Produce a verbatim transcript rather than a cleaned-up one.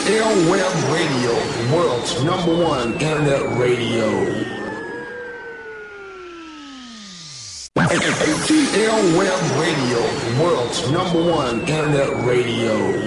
L Web Radio, world's number one internet radio. A T L Web Radio, world's number one internet radio.